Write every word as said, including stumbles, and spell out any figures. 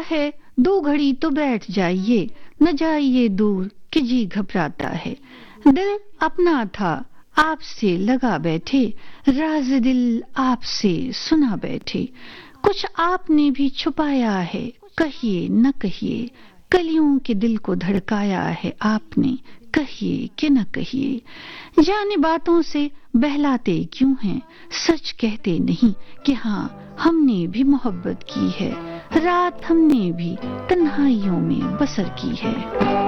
है दो घड़ी तो बैठ जाइए, न जाइए दूर कि जी घबराता है। दिल अपना था आपसे लगा बैठे, राज दिल आपसे सुना बैठे। कुछ आपने भी छुपाया है, कहिए न कहिए, कलियों के दिल को धड़काया है आपने, कहिए कि न कहिए। जाने बातों से बहलाते क्यों हैं, सच कहते नहीं कि हाँ हमने भी मोहब्बत की है, रात हमने भी तन्हाइयों में बसर की है।